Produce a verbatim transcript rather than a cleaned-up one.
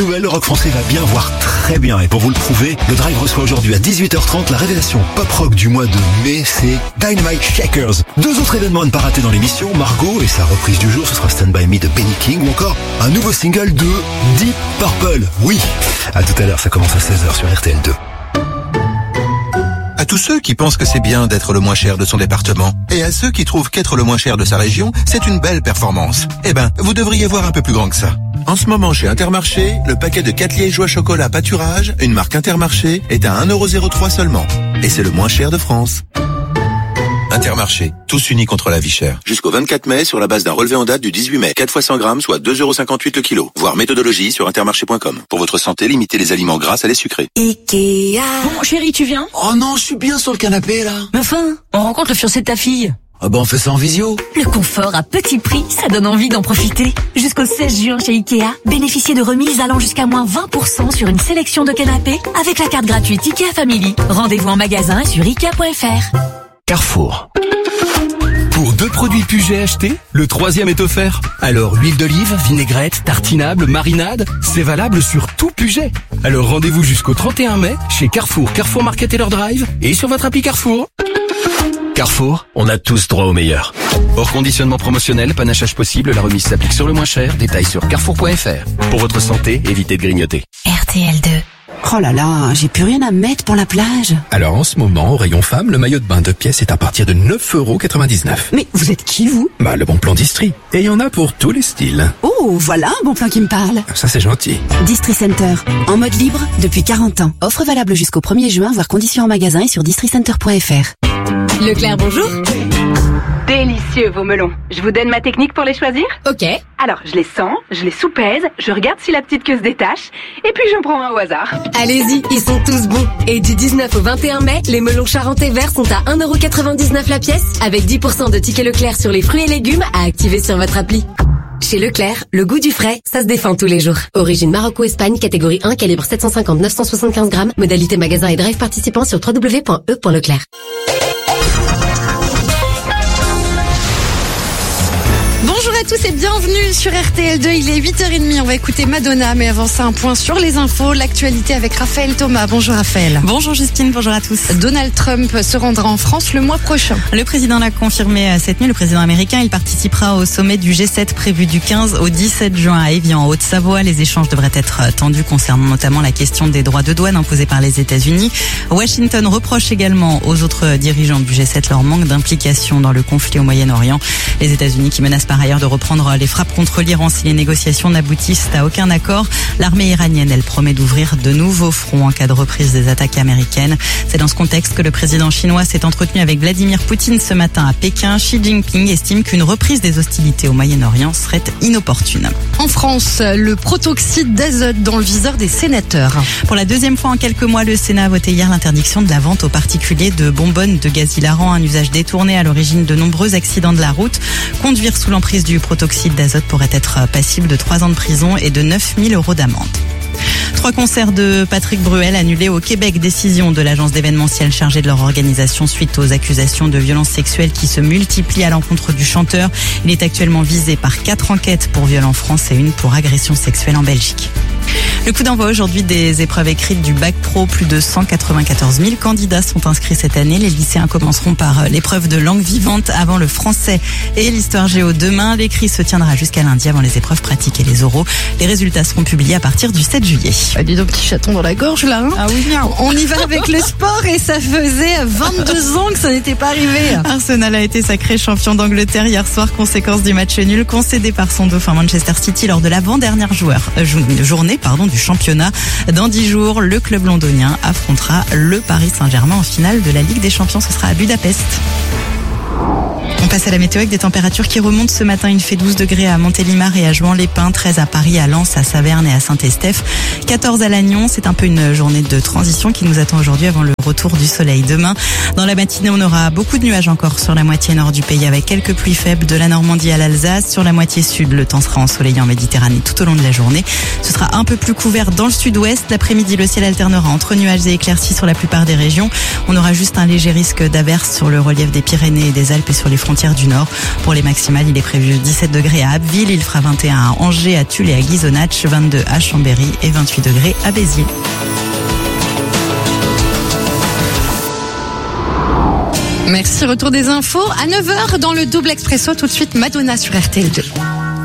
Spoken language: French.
Nouvelle, le rock français va bien, voire très bien. Et pour vous le prouver, le Drive reçoit aujourd'hui à dix-huit heures trente la révélation pop-rock du mois de mai, c'est Dynamite Shakers. Deux autres événements à ne pas rater dans l'émission, Margot et sa reprise du jour, ce sera Stand By Me de Benny King, ou encore un nouveau single de Deep Purple. Oui, à tout à l'heure, ça commence à seize heures sur R T L deux. À tous ceux qui pensent que c'est bien d'être le moins cher de son département, et à ceux qui trouvent qu'être le moins cher de sa région, c'est une belle performance. Eh ben, vous devriez voir un peu plus grand que ça. En ce moment, chez Intermarché, le paquet de quatre liégeois chocolat pâturage, une marque Intermarché, est à un euro zéro trois seulement. Et c'est le moins cher de France. Intermarché, tous unis contre la vie chère. Jusqu'au vingt-quatre mai, sur la base d'un relevé en date du dix-huit mai. quatre fois cent grammes, soit deux euros cinquante-huit le kilo. Voir méthodologie sur intermarché point com. Pour votre santé, limitez les aliments gras à les sucrés. Ikea. Bon, chérie, tu viens? Oh non, je suis bien sur le canapé, là. Mais enfin, on rencontre le fiancé de ta fille. Ah bah on fait ça en visio. Le confort à petit prix, ça donne envie d'en profiter. Jusqu'au seize juin chez Ikea, bénéficiez de remises allant jusqu'à moins vingt pour cent sur une sélection de canapés avec la carte gratuite Ikea Family. Rendez-vous en magasin et sur ikea point f r. Carrefour. Pour deux produits Puget achetés, le troisième est offert. Alors huile d'olive, vinaigrette, tartinable, marinade, c'est valable sur tout Puget. Alors rendez-vous jusqu'au trente et un mai chez Carrefour, Carrefour Market et leur Drive et sur votre appli Carrefour. Carrefour, on a tous droit au meilleur. Hors conditionnement promotionnel, panachage possible, la remise s'applique sur le moins cher. Détails sur carrefour point f r. Pour votre santé, évitez de grignoter. R T L deux. Oh là là, j'ai plus rien à mettre pour la plage. Alors en ce moment, au rayon femme, le maillot de bain deux pièces est à partir de neuf euros quatre-vingt-dix-neuf. Mais vous êtes qui, vous? Bah, le bon plan d'Istrie. Et il y en a pour tous les styles. Oh, voilà un bon plan qui me parle. Ça, c'est gentil. Distri Center, en mode libre depuis quarante ans. Offre valable jusqu'au premier juin, voire conditions en magasin et sur districenter point f r. Leclerc, bonjour. Délicieux vos melons. Je vous donne ma technique pour les choisir? Ok. Alors, je les sens, je les soupèse, je regarde si la petite queue se détache, et puis j'en prends un au hasard. Allez-y, ils sont tous bons. Et du dix-neuf au vingt et un mai, les melons charentais verts sont à un euro quatre-vingt-dix-neuf la pièce, avec dix pour cent de tickets Leclerc sur les fruits et légumes à activer sur votre appli. Chez Leclerc, le goût du frais, ça se défend tous les jours. Origine Marocco-Espagne, catégorie un, calibre sept cent cinquante à neuf cent soixante-quinze grammes, modalité magasin et drive participant sur w w w point e point leclerc. Bonjour à tous et bienvenue sur R T L deux, il est huit heures trente, on va écouter Madonna, mais avant ça un point sur les infos, l'actualité avec Raphaël Thomas. Bonjour Raphaël. Bonjour Justine, bonjour à tous. Donald Trump se rendra en France le mois prochain. Le président l'a confirmé cette nuit, le président américain, il participera au sommet du G sept prévu du quinze au dix-sept juin à Évian en Haute-Savoie. Les échanges devraient être tendus concernant notamment la question des droits de douane imposés par les États-Unis. Washington reproche également aux autres dirigeants du G sept leur manque d'implication dans le conflit au Moyen-Orient. Les États-Unis qui menacent par ailleurs de reprendre les frappes contre l'Iran si les négociations n'aboutissent à aucun accord. L'armée iranienne, elle promet d'ouvrir de nouveaux fronts en cas de reprise des attaques américaines. C'est dans ce contexte que le président chinois s'est entretenu avec Vladimir Poutine ce matin à Pékin. Xi Jinping estime qu'une reprise des hostilités au Moyen-Orient serait inopportune. En France, le protoxyde d'azote dans le viseur des sénateurs. Pour la deuxième fois en quelques mois, le Sénat a voté hier l'interdiction de la vente aux particuliers de bonbonnes de gaz hilarant, un usage détourné à l'origine de nombreux accidents de la route. Conduire sous l'emprise du protoxyde d'azote pourrait être passible de trois ans de prison et de neuf mille euros d'amende. Trois concerts de Patrick Bruel annulés au Québec. Décision de l'agence d'événementiel chargée de leur organisation suite aux accusations de violences sexuelles qui se multiplient à l'encontre du chanteur. Il est actuellement visé par quatre enquêtes pour viol en France et une pour agression sexuelle en Belgique. Le coup d'envoi aujourd'hui des épreuves écrites du Bac Pro. Plus de cent quatre-vingt-quatorze mille candidats sont inscrits cette année. Les lycéens commenceront par l'épreuve de langue vivante avant le français et l'histoire géo demain. L'écrit se tiendra jusqu'à lundi avant les épreuves pratiques et les oraux. Les résultats seront publiés à partir du sept juillet. Ah, dis donc, petit chaton dans la gorge là. Hein ah oui, on y va avec le sport et ça faisait vingt-deux ans que ça n'était pas arrivé. Arsenal a été sacré champion d'Angleterre hier soir, conséquence du match nul concédé par son dauphin Manchester City lors de l'avant-dernière joueur, euh, journée pardon, du championnat. Dans dix jours, le club londonien affrontera le Paris Saint-Germain en finale de la Ligue des Champions. Ce sera à Budapest. On passe à la météo avec des températures qui remontent ce matin. Il fait douze degrés à Montélimar et à Jouan-les-Pins, treize à Paris, à Lens, à Saverne et à Saint-Estèphe, quatorze à Lannion. C'est un peu une journée de transition qui nous attend aujourd'hui avant le retour du soleil demain. Dans la matinée, on aura beaucoup de nuages encore sur la moitié nord du pays avec quelques pluies faibles de la Normandie à l'Alsace. Sur la moitié sud, le temps sera ensoleillé en Méditerranée tout au long de la journée. Ce sera un peu plus couvert dans le sud-ouest. L'après-midi, le ciel alternera entre nuages et éclaircies sur la plupart des régions. On aura juste un léger risque d'averse sur le relief des Pyrénées et des des Alpes et sur les frontières du Nord. Pour les maximales, il est prévu dix-sept degrés à Abbeville, il fera vingt et un à Angers, à Tulle et à Ghisonaccia, vingt-deux à Chambéry et vingt-huit degrés à Béziers. Merci, retour des infos à neuf heures dans le double expresso. Tout de suite, Madonna sur R T L deux.